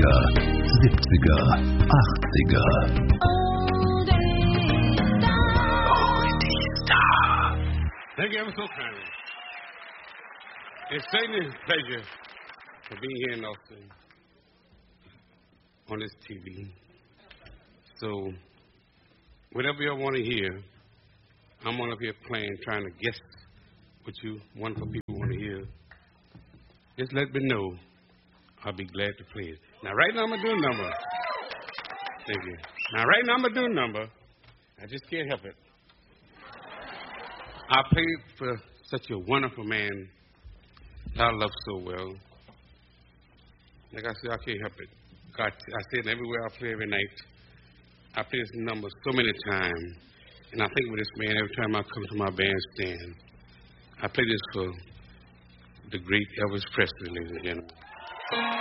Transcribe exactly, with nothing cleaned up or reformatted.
sechziger, siebziger, achtziger. Oldie-Star. Thank you ever so kindly. It's certainly a pleasure to be here in Austin on this T V. So, whatever you want to hear, I'm on up here playing, trying to guess what you wonderful people want to hear. Just let me know. I'll be glad to play it. Now, right now, I'm going to do a number. Thank you. Now, right now, I'm going to do a number. I just can't help it. I played for such a wonderful man that I love so well. Like I said, I can't help it. God, I say it everywhere I play every night. I play this number so many times. And I think of this man every time I come to my bandstand. I play this for the great Elvis Presley, ladies and gentlemen.